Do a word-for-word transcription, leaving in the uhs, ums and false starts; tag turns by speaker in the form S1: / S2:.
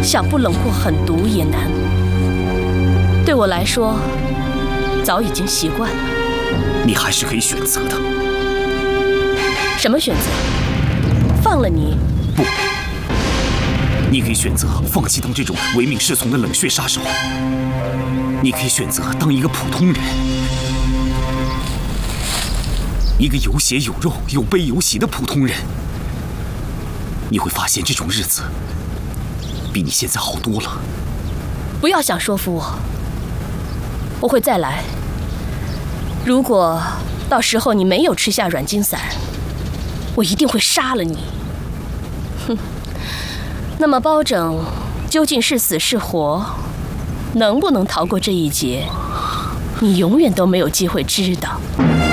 S1: 想不冷过狠毒也难。对我来说，早已经习惯了。
S2: 你还是可以选择的。
S1: 什么选择？放了你？
S2: 不，你可以选择放弃当这种唯命是从的冷血杀手。你可以选择当一个普通人，一个有血有肉、有悲有喜的普通人。你会发现这种日子比你现在好多了。
S1: 不要想说服我，我会再来。如果到时候你没有吃下软筋散，我一定会杀了你。哼，那么包拯究竟是死是活，能不能逃过这一劫，你永远都没有机会知道。